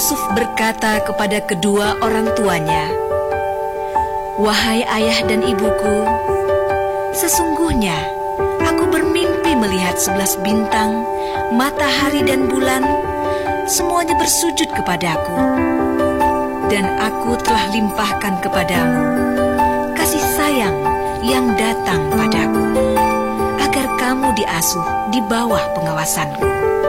Yusuf berkata kepada kedua orang tuanya, "Wahai ayah dan ibuku, sesungguhnya aku bermimpi melihat 11 bintang, matahari dan bulan, semuanya bersujud kepadaku. Dan aku telah limpahkan kepadamu kasih sayang yang datang padaku, agar kamu diasuh di bawah pengawasanku.